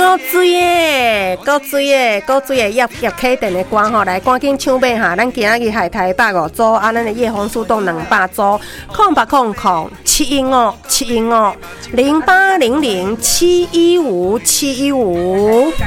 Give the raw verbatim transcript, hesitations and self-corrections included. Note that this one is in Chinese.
够水耶，够水耶，够水耶！叶叶启电的歌吼，来赶紧抢买哈！咱今仔日海台百五组，啊，咱的叶红素冻两百组，空八空空七一五七一五零八零零七一五七一五。